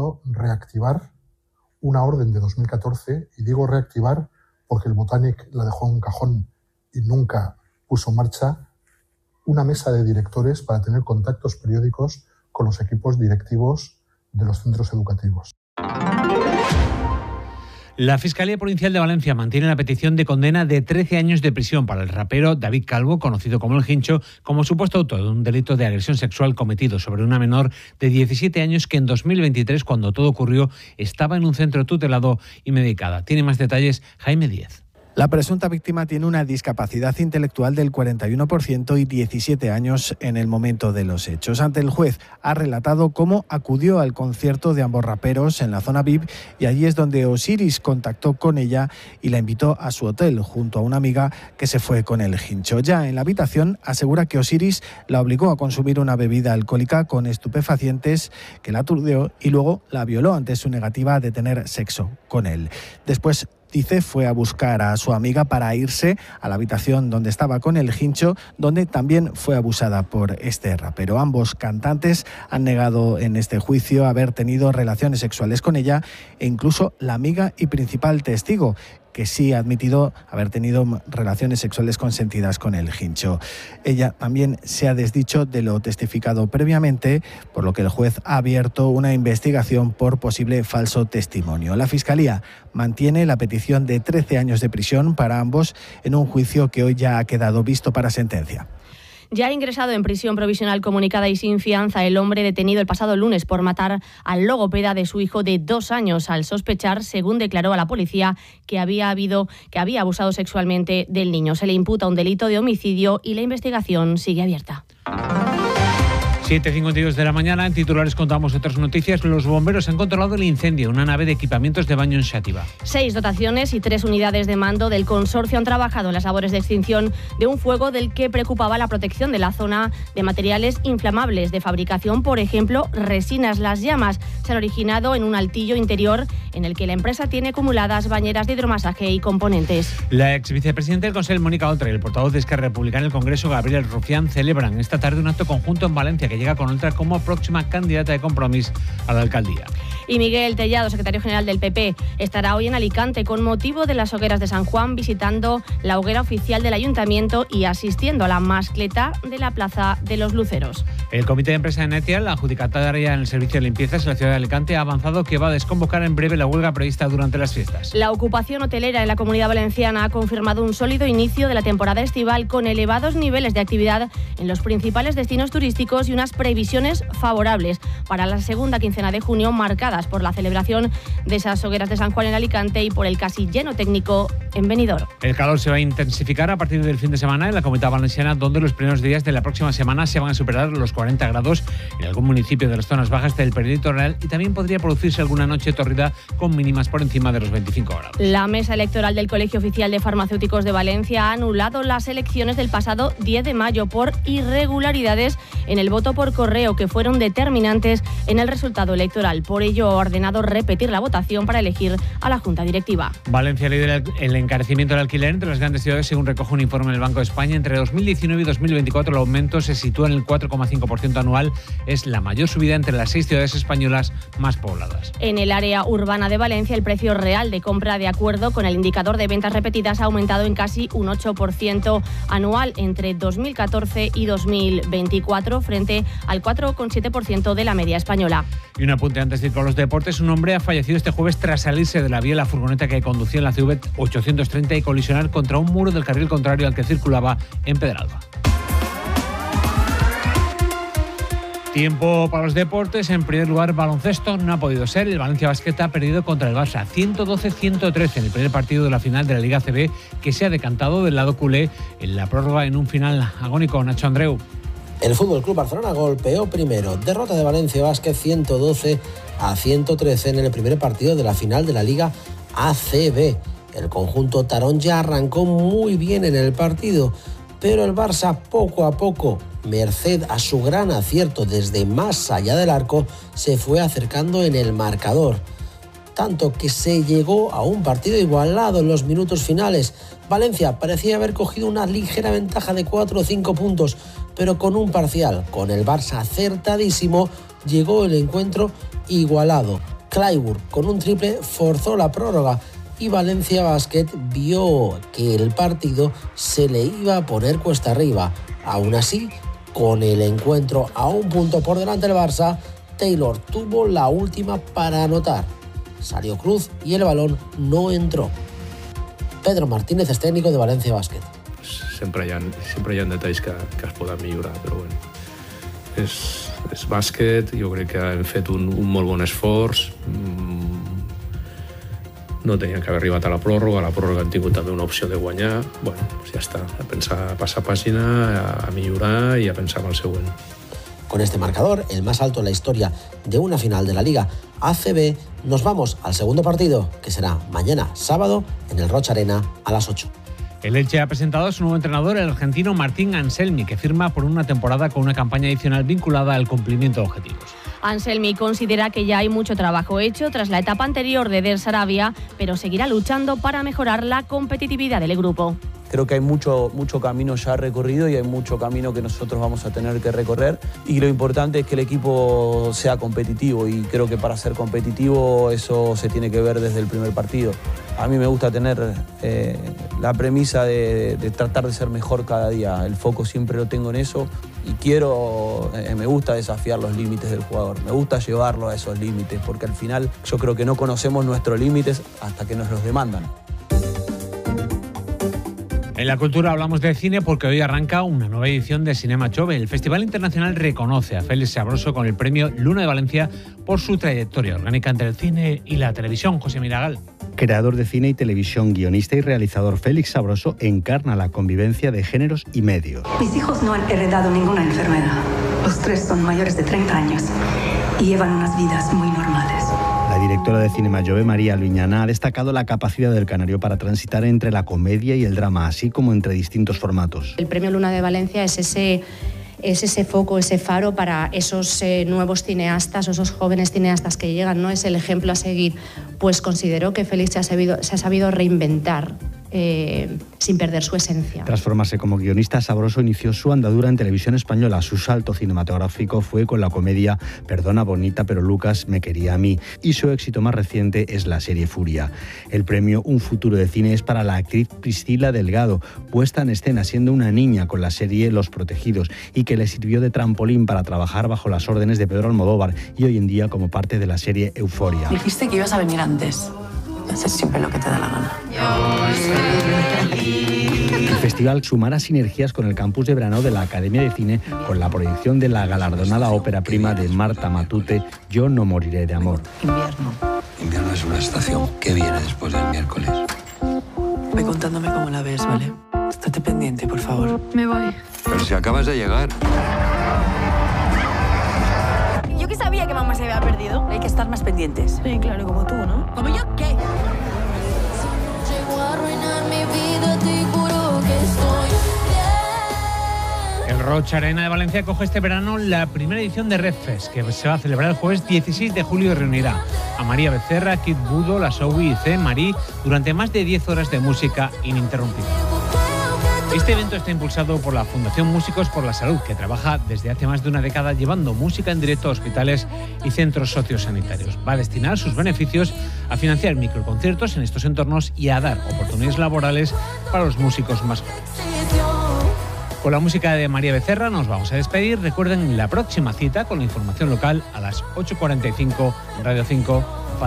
decidido reactivar una orden de 2014, y digo reactivar porque el Botanic la dejó en un cajón y nunca puso en marcha, una mesa de directores para tener contactos periódicos con los equipos directivos de los centros educativos. La Fiscalía Provincial de Valencia mantiene la petición de condena de 13 años de prisión para el rapero David Calvo, conocido como El Hincho, como supuesto autor de un delito de agresión sexual cometido sobre una menor de 17 años que en 2023, cuando todo ocurrió, estaba en un centro tutelado y medicada. Tiene más detalles Jaime Díez. La presunta víctima tiene una discapacidad intelectual del 41% y 17 años en el momento de los hechos. Ante el juez ha relatado cómo acudió al concierto de ambos raperos en la zona VIP, y allí es donde Osiris contactó con ella y la invitó a su hotel junto a una amiga que se fue con El Hincho. Ya en la habitación asegura que Osiris la obligó a consumir una bebida alcohólica con estupefacientes, que la aturdió y luego la violó ante su negativa de tener sexo con él. Después, dice, fue a buscar a su amiga para irse a la habitación donde estaba con El Hincho, donde también fue abusada por este rapero. Ambos cantantes han negado en este juicio haber tenido relaciones sexuales con ella, e incluso la amiga y principal testigo, que sí ha admitido haber tenido relaciones sexuales consentidas con El Hincho. Ella también se ha desdicho de lo testificado previamente, por lo que el juez ha abierto una investigación por posible falso testimonio. La Fiscalía mantiene la petición de 13 años de prisión para ambos en un juicio que hoy ya ha quedado visto para sentencia. Ya ha ingresado en prisión provisional comunicada y sin fianza el hombre detenido el pasado lunes por matar al logopeda de su hijo de 2 años, al sospechar, según declaró a la policía, que había abusado sexualmente del niño. Se le imputa un delito de homicidio y la investigación sigue abierta. 7:52 de la mañana. En titulares contamos otras noticias. Los bomberos han controlado el incendio en una nave de equipamientos de baño en Xàtiva. 6 dotaciones y 3 unidades de mando del consorcio han trabajado en las labores de extinción de un fuego del que preocupaba la protección de la zona de materiales inflamables de fabricación, por ejemplo, resinas. Las llamas se han originado en un altillo interior en el que la empresa tiene acumuladas bañeras de hidromasaje y componentes. La ex vicepresidenta del Consell, Mónica Oltra, y el portavoz de Esquerra Republicana en el Congreso, Gabriel Rufián, celebran esta tarde un acto conjunto en Valencia que llega con Oltra como próxima candidata de Compromís a la alcaldía. Y Miguel Tellado, secretario general del PP, estará hoy en Alicante con motivo de las hogueras de San Juan, visitando la hoguera oficial del Ayuntamiento y asistiendo a la mascleta de la Plaza de los Luceros. El comité de empresa de Netial, la adjudicataria en el servicio de limpiezas en la ciudad de Alicante, ha avanzado que va a desconvocar en breve la huelga prevista durante las fiestas. La ocupación hotelera en la Comunidad Valenciana ha confirmado un sólido inicio de la temporada estival con elevados niveles de actividad en los principales destinos turísticos y unas previsiones favorables para la segunda quincena de junio, marcadas por la celebración de esas hogueras de San Juan en Alicante y por el casi lleno técnico en Benidorm. El calor se va a intensificar a partir del fin de semana en la Comunidad Valenciana, donde los primeros días de la próxima semana se van a superar los 40 grados en algún municipio de las zonas bajas del peritoral, y también podría producirse alguna noche tórrida con mínimas por encima de los 25 grados. La mesa electoral del Colegio Oficial de Farmacéuticos de Valencia ha anulado las elecciones del pasado 10 de mayo por irregularidades en el voto por correo que fueron determinantes en el resultado electoral. Por ello, ha ordenado repetir la votación para elegir a la Junta Directiva. Valencia lidera el encarecimiento del alquiler entre las grandes ciudades, según recoge un informe del Banco de España. Entre 2019 y 2024 el aumento se sitúa en el 4,5% anual. Es la mayor subida entre las 6 ciudades españolas más pobladas. En el área urbana de Valencia, el precio real de compra, de acuerdo con el indicador de ventas repetidas, ha aumentado en casi un 8% anual entre 2014 y 2024, frente al 4,7% de la media española. Y un apunte antes de ir con los deportes. Un hombre ha fallecido este jueves tras salirse de la vía la furgoneta que conducía en la CV 830 y colisionar contra un muro del carril contrario al que circulaba en Pedralba. Tiempo para los deportes. En primer lugar, baloncesto. No ha podido ser. El Valencia Basket ha perdido contra el Barça 112-113 en el primer partido de la final de la Liga ACB, que se ha decantado del lado culé en la prórroga en un final agónico. Nacho Andreu. El FC Barcelona golpeó primero. Derrota de Valencia Basket 112-113 en el primer partido de la final de la Liga ACB. El conjunto taronja arrancó muy bien en el partido, pero el Barça poco a poco, merced a su gran acierto desde más allá del arco, se fue acercando en el marcador. Tanto que se llegó a un partido igualado en los minutos finales. Valencia parecía haber cogido una ligera ventaja de 4 o 5 puntos, pero con un parcial, con el Barça acertadísimo, llegó el encuentro igualado. Clyburn con un triple forzó la prórroga y Valencia Basket vio que el partido se le iba a poner cuesta arriba. Aún así, con el encuentro a un punto por delante del Barça, Taylor tuvo la última para anotar. Salió cruz y el balón no entró. Pedro Martínez és técnico de Valencia Basket. Sempre hi ha detalls que es poden millorar, però bueno, és bàsquet, jo crec que hem fet un molt bon esforç. No tenien que haver arribat a la pròrroga han tingut també una opció de guanyar. Bueno, pues ja està, a passar pàgina, a millorar i a pensar en el següent. Con este marcador, el más alto en la historia de una final de la Liga ACB, nos vamos al segundo partido, que será mañana sábado en el Roig Arena a las 8. El Elche ha presentado a su nuevo entrenador, el argentino Martín Anselmi, que firma por una temporada con una campaña adicional vinculada al cumplimiento de objetivos. Anselmi considera que ya hay mucho trabajo hecho tras la etapa anterior de Der Sarabia, pero seguirá luchando para mejorar la competitividad del grupo. Creo que hay mucho camino ya recorrido y hay mucho camino que nosotros vamos a tener que recorrer. Y lo importante es que el equipo sea competitivo y creo que para ser competitivo eso se tiene que ver desde el primer partido. A mí me gusta tener la premisa de tratar de ser mejor cada día. El foco siempre lo tengo en eso y me gusta desafiar los límites del jugador. Me gusta llevarlo a esos límites porque al final yo creo que no conocemos nuestros límites hasta que nos los demandan. En la cultura hablamos de cine porque hoy arranca una nueva edición de Cinema Jove. El Festival Internacional reconoce a Félix Sabroso con el premio Luna de Valencia por su trayectoria orgánica entre el cine y la televisión. José Miragal. Creador de cine y televisión, guionista y realizador, Félix Sabroso encarna la convivencia de géneros y medios. Mis hijos no han heredado ninguna enfermedad. Los tres son mayores de 30 años y llevan unas vidas muy normales. La directora de Cinema Jove, María Luñana, ha destacado la capacidad del canario para transitar entre la comedia y el drama, así como entre distintos formatos. El premio Luna de Valencia es ese foco, ese faro para esos nuevos cineastas, esos jóvenes cineastas que llegan, ¿no? Es el ejemplo a seguir. Pues considero que Félix se ha sabido reinventar sin perder su esencia. Tras formarse como guionista, Sabroso inició su andadura en televisión española. Su salto cinematográfico fue con la comedia Perdona bonita, pero Lucas me quería a mí, y su éxito más reciente es la serie Furia. El premio Un futuro de cine es para la actriz Priscila Delgado, puesta en escena siendo una niña con la serie Los Protegidos, y que le sirvió de trampolín para trabajar bajo las órdenes de Pedro Almodóvar y hoy en día como parte de la serie Euforia. Dijiste que ibas a venir antes. Haces siempre lo que te da la gana. El festival sumará sinergias con el campus de verano de la Academia de Cine con la proyección de la galardonada ópera prima de Marta Matute, Yo no moriré de amor. Invierno es una estación. ¿Qué viene después del miércoles? Ve contándome cómo la ves, ¿vale? Estate pendiente, por favor. Me voy. Pero si acabas de llegar. Yo que sabía que mamá se había perdido. Hay que estar más pendientes. Sí, claro, como tú, ¿no? ¿Como yo qué? El Roig Arena de Valencia coge este verano la primera edición de Red Fest, que se va a celebrar el jueves 16 de julio y reunirá a María Becerra, Kid Budo, La Soui y C. Marí durante más de 10 horas de música ininterrumpida. Este evento está impulsado por la Fundación Músicos por la Salud, que trabaja desde hace más de una década llevando música en directo a hospitales y centros sociosanitarios. Va a destinar sus beneficios a financiar microconciertos en estos entornos y a dar oportunidades laborales para los músicos más jóvenes. Con la música de María Becerra nos vamos a despedir. Recuerden la próxima cita con la información local a las 8:45 en Radio 5.